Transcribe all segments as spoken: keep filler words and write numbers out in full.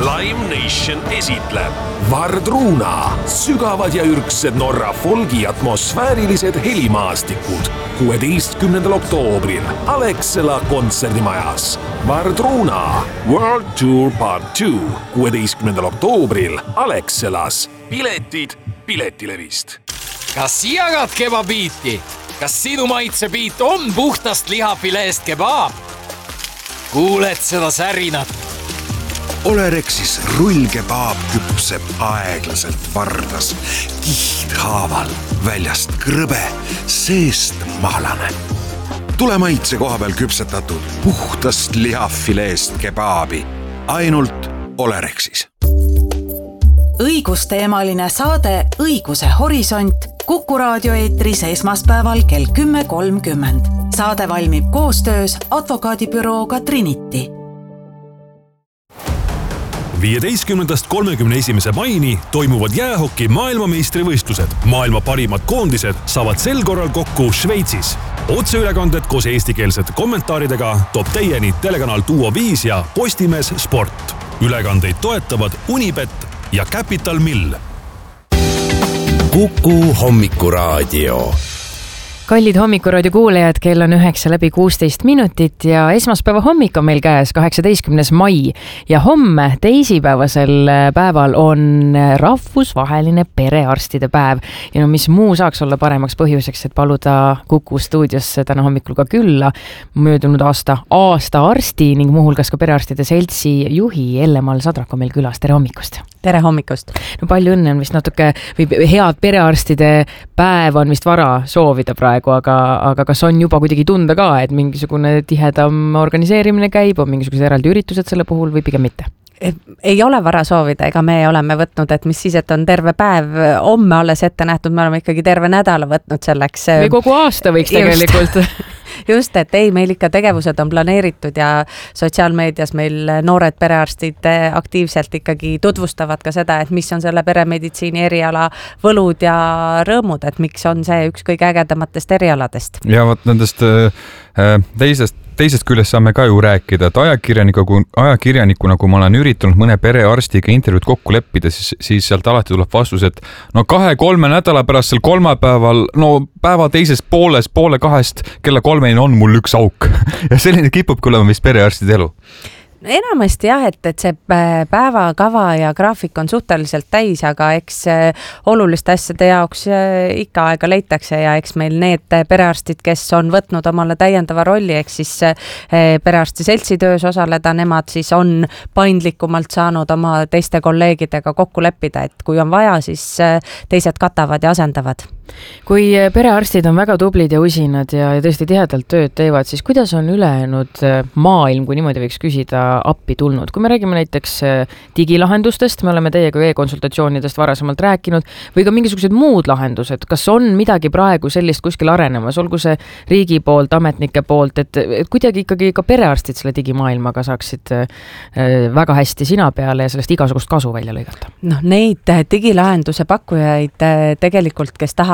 Lime Nation esitleb Vardruna, sügavad ja ürgsed Norra folgi atmosfäärilised helimaastikud kuueteistkümnendal oktoobril Alexela kontserdimajas. Vardruna World Tour Part two kuueteistkümnendal oktoobril Alexelas. Piletid Piletilevist. Kas jagad kebabiiti? Kas sinu maitsebiit on puhtast lihafileest kebaab? Kuuled seda särinat? Olerexis rullkebaab küpseb aeglaselt vardas, kihthaaval, väljast krõbe, seest mahlane. Tule maitse koha peal küpsetatud puhtast lihafileest kebaabi, ainult Olerexis. Õigusteemaline saade Õiguse horisont Kuku raadio eetris esmaspäeval kell kümme kolmkümmend. Saade valmib koostöös advokaadibürooga Trinity. viieteistkümnendast kolmekümne esimese maini toimuvad jäähoki maailmameistrivõistlused. Maailma parimad koondised saavad sel korral kokku Šveitsis. Otseülekanded koos eestikeelsete kommentaaridega toob teieni telekanal Duo viis ja Postimees Sport. Ülekandeid toetavad Unibet ja Capital Mill. Kuku hommikuraadio. Kallid hommikuraadio kuulejad, kell on üheksa läbi kuusteist minutit ja esmaspäeva hommik on meil käes kaheksateistkümnes mai ja homme teisipäevasel päeval on rahvusvaheline perearstide päev. Ja no mis muu saaks olla paremaks põhjuseks, et paluda Kuku stuudiosse täna hommikul ka külla möödunud aasta aasta arsti ning muuhulgas ka perearstide seltsi juhi Elle-Mall Sadrak on meil külas. Tere hommikust! Tere hommikust! No palju õnne on vist natuke, või head perearstide päev on vist vara soovida praegu. Aga, aga kas on juba kuidagi tunda ka, et mingisugune tihedam organiseerimine käib, on mingisugused eraldi üritused selle puhul või pigem mitte? Ei ole vara soovida, ega me oleme võtnud, et mis siis, et on terve päev homme alles ette nähtud, me oleme ikkagi terve nädala võtnud selleks. Või kogu aasta võiks tegelikult. Just, et ei, meil ikka tegevused on planeeritud ja sotsiaalmeedias meil noored perearstid aktiivselt ikkagi tutvustavad ka seda, et mis on selle peremeditsiini eriala võlud ja rõõmud, et miks on see üks kõige ägedamatest erialadest. Ja võt nendest teisest Teisest küljest saame ka ju rääkida, et ajakirjanikuna, ajakirjanikuna, kui ma olen üritanud mõne perearstiga intervjuud kokku leppida, siis, siis sealt alati tuleb vastus, et no kahe-kolme nädala pärast sel kolmapäeval, no päeva teises pooles, poole kahest kella kolmeni on mul üks auk. Ja selline kipub olema vist perearstide elu. Enamasti jah, et, et see päevakava ja graafik on suhteliselt täis, aga eks oluliste asjade jaoks ikka aega leitakse ja eks meil need perearstid, kes on võtnud omale täiendava rolli, eks siis perearsti seltsi töös osaleda, nemad siis on paindlikumalt saanud oma teiste kolleegidega kokku leppida, et kui on vaja, siis teised katavad ja asendavad. Kui perearstid on väga tublid ja usinad ja tõesti tihedalt tööd teevad, siis kuidas on ülejäänud maailm, kui niimoodi võiks küsida, appi tulnud? Kui me räägime näiteks digilahendustest, me oleme teiega e-konsultatsioonidest varasemalt rääkinud, või ka mingisugused muud lahendused, kas on midagi praegu sellist kuskil arenemas, olgu see riigi poolt, ametnike poolt, et, et kuidagi ikkagi ka perearstid selle digimaailmaga saaksid väga hästi sina peale ja sellest igasugust kasu välja lõigata? No neid digilahenduse pakkujaid tegelikult, kes tahavad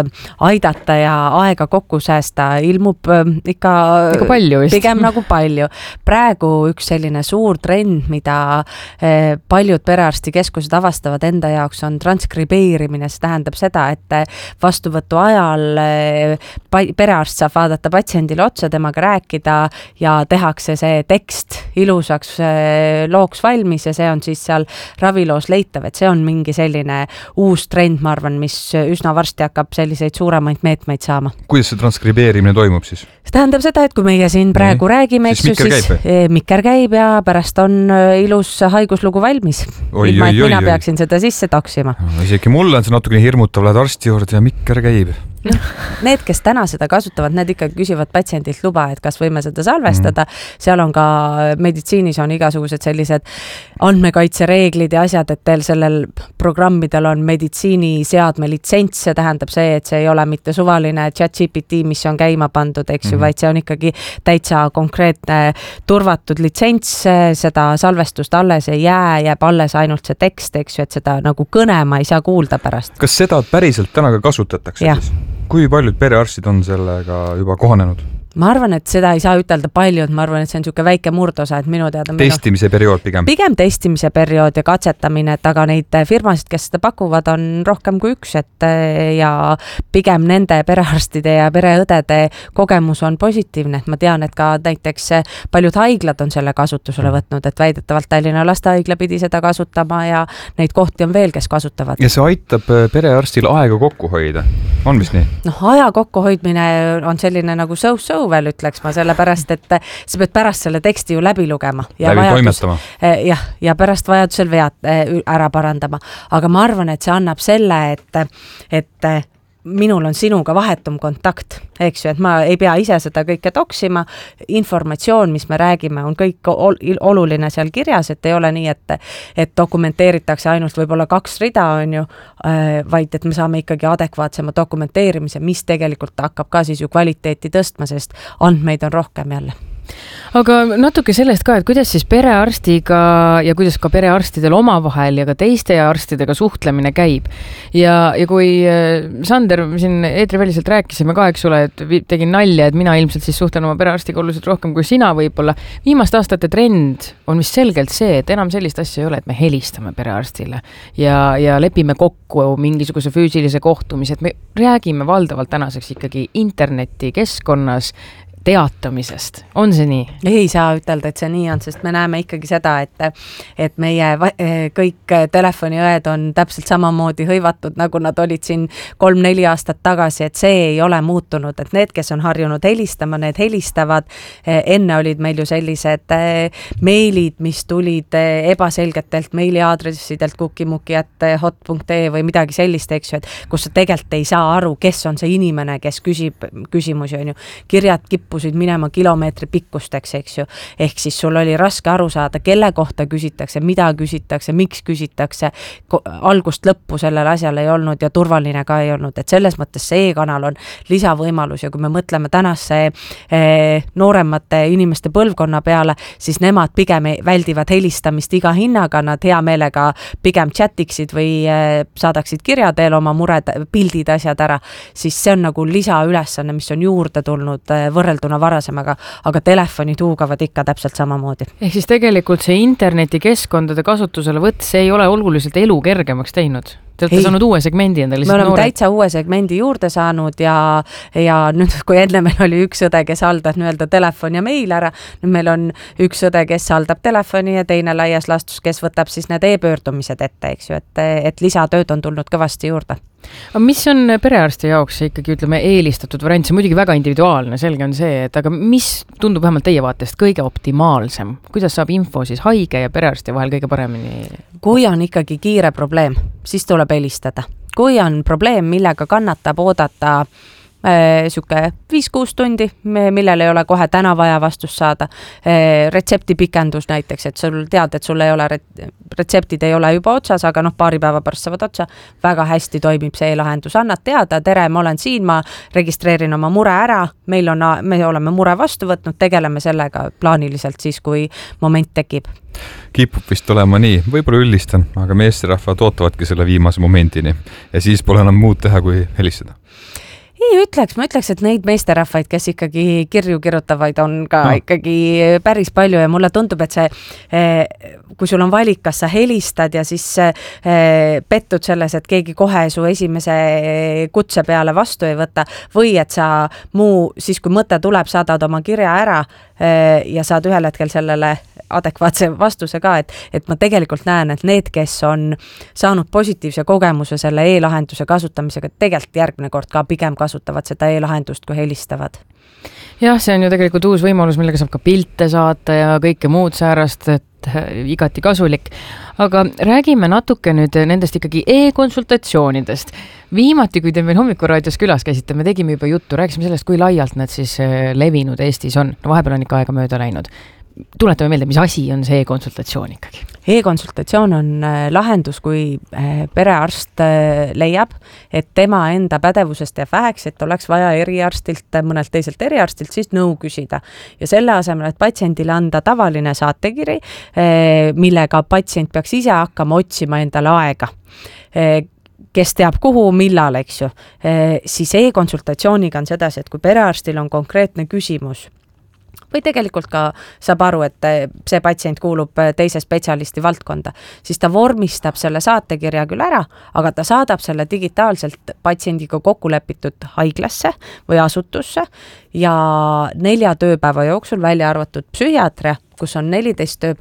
aidata ja aega kokku säästa, ilmub ikka nagu palju vist. Pigem nagu palju. Praegu üks selline suur trend, mida paljud perearstikeskused avastavad enda jaoks, on transkribeerimine. See tähendab seda, et vastuvõtu ajal perearst saab vaadata patsiendile otsa, temaga rääkida ja tehakse see tekst ilusaks looks valmis ja see on siis seal raviloos leitav, et see on mingi selline uus trend, ma arvan, mis üsna varsti hakkab selliseid suuremaid meetmeid saama. Kuidas see transkribeerimine toimub siis? See tähendab seda, et kui meie siin praegu nee. räägime, eks siis, mikker, siis käib, mikker käib ja pärast on ilus haiguslugu valmis. Oi, ilma, oi, et mina oi, peaksin oi. seda sisse toksima. No, isegi mulle on see natukene hirmutav, lähed arsti juurde ja mikker käib. Need, kes täna seda kasutavad, need ikka küsivad patsiendilt luba, et kas võime seda salvestada. Mm-hmm. Seal on ka meditsiinis on igasugused sellised andmekaitsereeglid ja asjad, et teil sellel programmidel on meditsiiniseadme litsents. See tähendab see, et see ei ole mitte suvaline ChatGPT, mis on käima pandud, eks ju, mm-hmm. vaid see on ikkagi täitsa konkreetne turvatud litsents. Seda salvestust alles ei jää, jääb alles ainult see tekst, eks ju, et seda nagu kõne ma ei saa kuulda pärast. Kas seda päriselt täna ka kasutatakse? Ja. Siis? Kui paljud perearstid on sellega juba kohanenud? ma arvan, et seda ei saa ütelda palju, et ma arvan, et see on niisugune väike murdosa, et minu teada testimise periood pigem. Pigem testimise periood ja katsetamine, et aga neid firmasid, kes seda pakuvad, on rohkem kui üks, et ja pigem nende perearstide ja pereõdede kogemus on positiivne, et ma tean, et ka näiteks paljud haiglad on selle kasutusele võtnud, et väidetavalt Tallinna lastehaigla pidi seda kasutama ja neid kohti on veel, kes kasutavad. Ja see aitab perearstil aega kokku hoida, on mis nii? Noh, aja kokkuhoidmine on selline nagu so-so veel ütleks ma, sellepärast, et sa pead pärast selle teksti ju läbi lugema. Ja läbi vajadus, toimetama. Jah, ja pärast vajadusel vead ära parandama. Aga ma arvan, et see annab selle, et, et minul on sinuga vahetum kontakt, eks ju, et ma ei pea ise seda kõike toksima, informatsioon, mis me räägime, on kõik ol- oluline seal kirjas, et ei ole nii, et, et dokumenteeritakse ainult võib-olla kaks rida, on ju, vaid et me saame ikkagi adekvaatsema dokumenteerimise, mis tegelikult hakkab ka siis ju kvaliteeti tõstma, sest andmeid on rohkem jälle. Aga natuke sellest ka, et kuidas siis perearstiga ja kuidas ka perearstidel omavahel ja ka teiste arstidega suhtlemine käib. Ja, ja kui Sander siin eetriväliselt rääkisime ka, eks ole, et tegin nalja, et mina ilmselt siis suhtlen oma perearstiga oluliselt rohkem kui sina võib-olla. Viimaste aastate trend on vist selgelt see, et enam sellist asja ei ole, et me helistame perearstile ja, ja lepime kokku mingisuguse füüsilise kohtumise, et me räägime valdavalt tänaseks ikkagi interneti keskkonnas teatamisest. On see nii? Ei saa ütelda, et see nii on, sest me näeme ikkagi seda, et, et meie kõik telefoniõed on täpselt samamoodi hõivatud, nagu nad olid siin kolm-neli aastat tagasi, et see ei ole muutunud, et need, kes on harjunud helistama, need helistavad. Enne olid meil ju sellised meilid, mis tulid ebaselgetelt meiliaadressidelt kukimuki at hot punkt ee või midagi sellist, eks ju, et kus sa tegelikult ei saa aru, kes on see inimene, kes küsib küsimusi, on ju. Kirjad kippu minema kilomeetri pikkusteks, eks ju. Ehk siis sul oli raske aru saada, kelle kohta küsitakse, mida küsitakse, miks küsitakse. Algust lõppu sellel asjal ei olnud ja turvaline ka ei olnud. Et selles mõttes see e-kanal on lisavõimalus ja kui me mõtleme tänase eh, nooremate inimeste põlvkonna peale, siis nemad pigem väldivad helistamist iga hinnaga, nad hea meelega pigem chatiksid või eh, saadaksid kirja teel oma mured, pildid, asjad ära. Siis see on nagu lisaülesanne, mis on juurde tulnud eh, võrrelduna varasemaga, aga telefonid huugavad ikka täpselt samamoodi. Ehk siis tegelikult see interneti keskkondade kasutusele võtt, see ei ole oluliselt elu kergemaks teinud. Te olete saanud uue segmendi endale. Me oleme noored. Täitsa uue segmendi juurde saanud ja, ja nüüd, kui enne meil oli üks õde, kes haldab nii-öelda telefon ja meil ära, nüüd meil on üks õde, kes haldab telefoni ja teine laias laastus, kes võtab siis need e-pöördumised ette, eks ju, et, et lisatööd on tulnud kõvasti juurde. Aga mis on perearsti jaoks ikkagi, ütleme, eelistatud variant? See on muidugi väga individuaalne, selge on see, et aga mis tundub vähemalt teie vaatest kõige optimaalsem? Kuidas saab info siis haige ja perearsti vahel kõige paremini? Kui on ikkagi kiire probleem, siis tuleb helistada. Kui on probleem, millega kannatab oodata siuke viis-kuus tundi, millel ei ole kohe täna vaja vastust saada. Retseptipikendus näiteks, et sul tead, et sul ei ole retseptid ei ole juba otsas, aga noh, paari päeva pärast saavad otsa. Väga hästi toimib see lahendus. Annad teada, tere, ma olen siin, ma registreerin oma mure ära, meil on, me oleme mure vastu võtnud, tegeleme sellega plaaniliselt siis, kui moment tekib. Kipub vist olema nii, võib-olla üllistan, aga meesterahvad ootavadki selle viimase momendini ja siis pole enam muud teha, kui helistada. Ei ütleks, ma ütleks, et neid meesterahvaid, kes ikkagi kirju kirjutavaid on ka no. ikkagi päris palju ja mulle tundub, et see, kui sul on valik, kas sa helistad ja siis pettud selles, et keegi kohe su esimese kutse peale vastu ei võta või et sa muu, siis kui mõte tuleb, saadad oma kirja ära ja saad ühel hetkel sellele adekvaatse vastuse ka, et, et ma tegelikult näen, et need, kes on saanud positiivse kogemuse selle e-lahenduse kasutamisega, tegelikult järgmine kord ka pigem kasutavad seda e-lahendust, kui helistavad. Jah, see on ju tegelikult uus võimalus, millega saab ka pilte saata ja kõike muud säärast, et igati kasulik. Aga räägime natuke nüüd nendest ikkagi e-konsultatsioonidest. Viimati, kui te meil Hommikuraadios külas käisite, me tegime juba juttu, rääkisime sellest, kui laialt need siis levinud Eestis on. No vahepeal on ikka aega mööda läinud. Tuletame meelde, mis asi on see e-konsultatsioon ikkagi? E-konsultatsioon on lahendus, kui perearst leiab, et tema enda pädevusest jääb väheks, et oleks vaja eriarstilt, mõnelt teiselt eriarstilt siis nõu küsida. Ja selle asemel, et patsiendile anda tavaline saatekiri, millega patsient peaks ise hakkama otsima endale aega. kes teab kuhu, millal, eks ju, siis e-konsultatsiooniga on sedasi, et kui perearstil on konkreetne küsimus või tegelikult ka saab aru, et see patsient kuulub teise spetsialisti valdkonda, siis ta vormistab selle saatekirja küll ära, aga ta saadab selle digitaalselt patsiendiga kokku lepitud haiglasse või asutusse ja nelja tööpäeva jooksul välja arvatud psühhiaatria, kus on neliteist tööpäeva